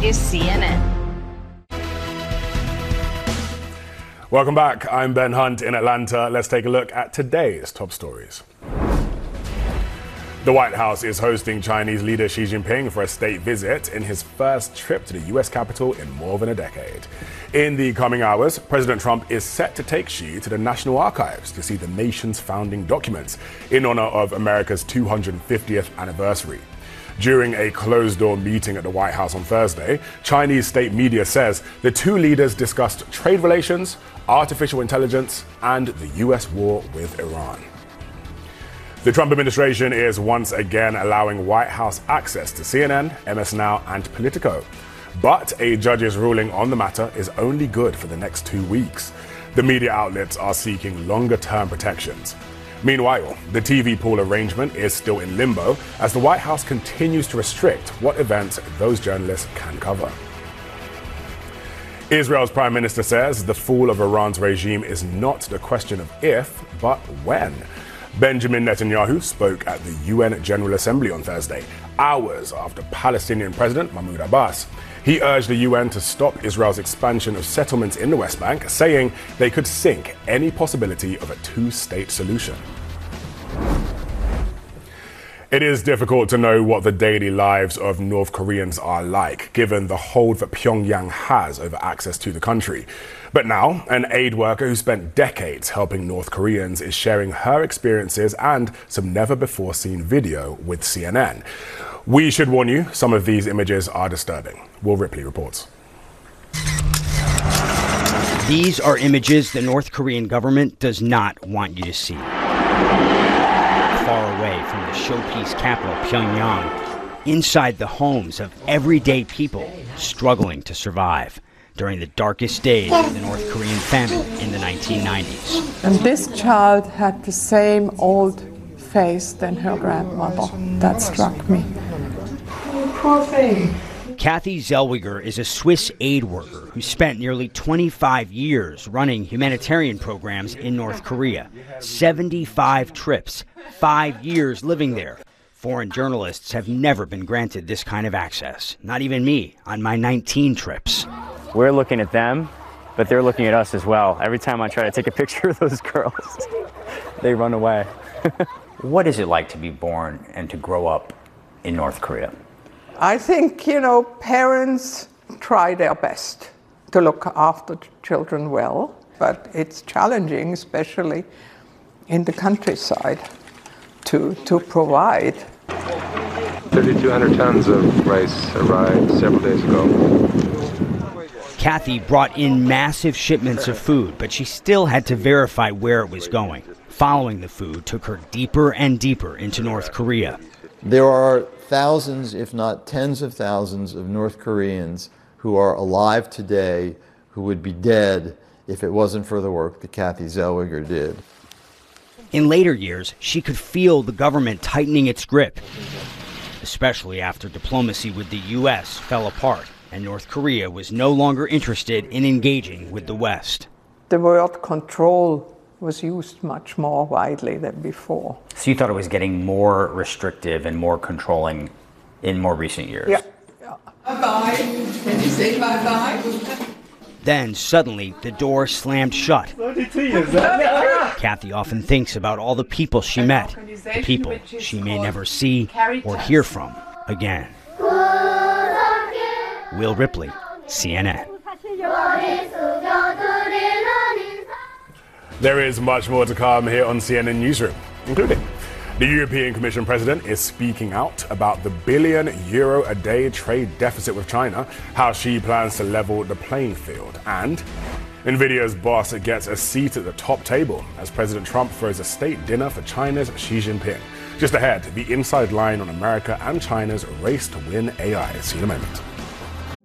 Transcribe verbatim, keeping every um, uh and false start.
is C N N. Welcome back. I'm Ben Hunt in Atlanta. Let's take a look at today's top stories. The White House is hosting Chinese leader Xi Jinping for a state visit in his first trip to the U S Capitol in more than a decade. In the coming hours, President Trump is set to take Xi to the National Archives to see the nation's founding documents in honor of America's two hundred fiftieth anniversary. During a closed-door meeting at the White House on Thursday, Chinese state media says the two leaders discussed trade relations, artificial intelligence, and the U S war with Iran. The Trump administration is once again allowing White House access to C N N, M S Now, and Politico. But a judge's ruling on the matter is only good for the next two weeks. The media outlets are seeking longer-term protections. Meanwhile, the T V pool arrangement is still in limbo as the White House continues to restrict what events those journalists can cover. Israel's prime minister says the fall of Iran's regime is not the question of if, but when. Benjamin Netanyahu spoke at the U N General Assembly on Thursday, hours after Palestinian President Mahmoud Abbas. He urged the U N to stop Israel's expansion of settlements in the West Bank, saying they could sink any possibility of a two-state solution. It is difficult to know what the daily lives of North Koreans are like, given the hold that Pyongyang has over access to the country. But now, an aid worker who spent decades helping North Koreans is sharing her experiences and some never-before-seen video with C N N. We should warn you, some of these images are disturbing. Will Ripley reports. These are images the North Korean government does not want you to see. Far away from the showpiece capital, Pyongyang, inside the homes of everyday people struggling to survive during the darkest days of the North Korean famine in the nineteen nineties. And this child had the same old face than her grandmother. That struck me. Poor thing. Kathy Zellweger is a Swiss aid worker who spent nearly twenty-five years running humanitarian programs in North Korea. seventy-five trips, five years living there. Foreign journalists have never been granted this kind of access. Not even me on my nineteen trips. We're looking at them, but they're looking at us as well. Every time I try to take a picture of those girls, they run away. What is it like to be born and to grow up in North Korea? I think, you know, parents try their best to look after children well, but it's challenging, especially in the countryside, to, to provide. thirty-two hundred tons of rice arrived several days ago. Kathy brought in massive shipments of food, but she still had to verify where it was going. Following the food took her deeper and deeper into North Korea. There are thousands, if not tens of thousands, of North Koreans who are alive today who would be dead if it wasn't for the work that Kathy Zellweger did. In later years, she could feel the government tightening its grip, especially after diplomacy with the U S fell apart and North Korea was no longer interested in engaging with the West. The word control was used much more widely than before. So you thought it was getting more restrictive and more controlling in more recent years? Yeah. yeah. Bye-bye. Can you say bye-bye? Then suddenly the door slammed shut. Kathy often thinks about all the people she met, the people she may never see or hear from again. Will Ripley, C N N. There is much more to come here on C N N Newsroom, including the European Commission president is speaking out about the billion euro a day trade deficit with China, how she plans to level the playing field, and NVIDIA's boss gets a seat at the top table as President Trump throws a state dinner for China's Xi Jinping. Just ahead, the inside line on America and China's race to win A I. See you in a moment.